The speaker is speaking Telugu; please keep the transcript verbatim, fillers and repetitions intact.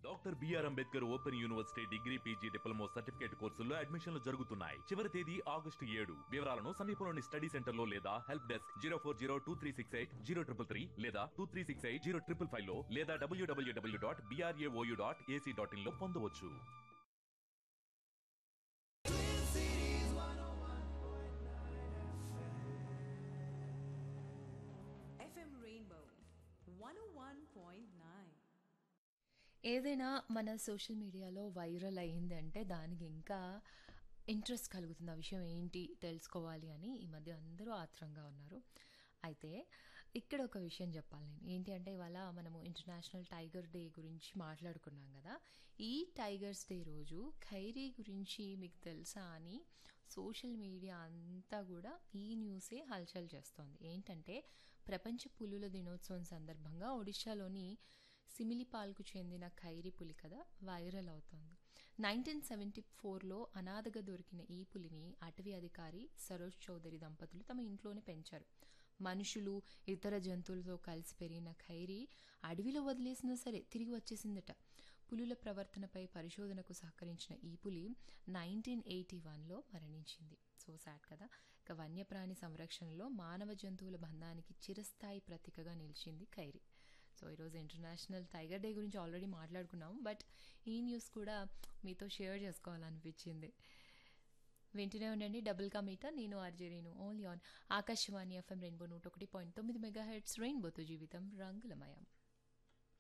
Doctor BR Ambedkar open university degree PG diploma certificate కోర్సుల్లో అడ్మిషన్లు జరుగుతున్నాయి. చివరి తేదీ ఆగస్టు ఏడు. వివరాలను సమీపంలోని స్టడీ సెంటర్ లో లేదా help desk zero four zero two three six eight zero triple three లేదా two three six eight zero triple five లో లేదా డబ్ల్యూడబ్ల్యూడబ్ల్యూ dot BRAOU dot AC dot in లో పొందవచ్చు. ఎఫ్ఎం రెయిన్బో వన్ ఓ వన్ పాయింట్ నైన్. ఏదైనా మన సోషల్ మీడియాలో వైరల్ అయ్యింది అంటే దానికి ఇంకా ఇంట్రెస్ట్ కలుగుతుంది. ఆ విషయం ఏంటి తెలుసుకోవాలి అని ఈ మధ్య అందరూ ఆత్రంగా ఉన్నారు. అయితే ఇక్కడ ఒక విషయం చెప్పాలి నేను. ఏంటి అంటే ఇవాళ మనము ఇంటర్నేషనల్ టైగర్ డే గురించి మాట్లాడుకున్నాం కదా. ఈ టైగర్స్ డే రోజు ఖైరీ గురించి మీకు తెలుసా అని సోషల్ మీడియా అంతా కూడా ఈ న్యూసే హల్చల్ చేస్తోంది. ఏంటంటే ప్రపంచ పులుల దినోత్సవం సందర్భంగా ఒడిశాలోని సిమిలిపాల్కు చెందిన ఖైరీ పులి కథ వైరల్ అవుతోంది. నైన్టీన్ సెవెంటీ ఫోర్లో అనాథగా దొరికిన ఈ పులిని అటవీ అధికారి సరోజ్ చౌదరి దంపతులు తమ ఇంట్లోనే పెంచారు. మనుషులు ఇతర జంతువులతో కలిసి పెరిగిన ఖైరీ అడవిలో వదిలేసినా సరే తిరిగి వచ్చేసిందట. పులుల ప్రవర్తనపై పరిశోధనకు సహకరించిన ఈ పులి నైన్టీన్ ఎయిటీ వన్లో మరణించింది. సో సాడ్ కదా. ఇక వన్యప్రాణి సంరక్షణలో మానవ జంతువుల బంధానికి చిరస్థాయి ప్రతీకగా నిలిచింది ఖైరీ. సో ఈరోజు ఇంటర్నేషనల్ టైగర్ డే గురించి ఆల్రెడీ మాట్లాడుకున్నాం, బట్ ఈ న్యూస్ కూడా మీతో షేర్ చేసుకోవాలనిపించింది. వింటూనే ఉండండి డబుల్ కా మీటర్. నేను ఆర్జేరీను only on Akashvani FM rainbow నూట ఒకటి పాయింట్ తొమ్మిది మెగా హెర్ట్స్. రెయిన్బోతో జీవితం రంగులమయం.